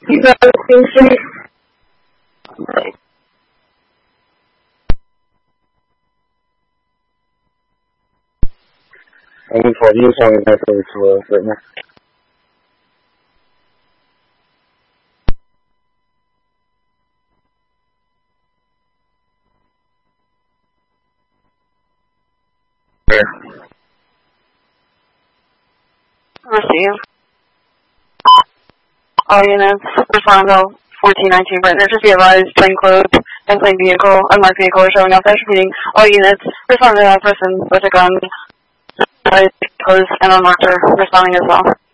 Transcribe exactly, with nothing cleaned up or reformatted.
You guys can see. I'm for you telling that to us right now. Receive. All units, respond to fourteen nineteen Brentner, just be advised, plainclothes and plain vehicle, unmarked vehicle are showing up. That's repeating. All units, respond to that person with a gun, clothes and unmarked are responding as well.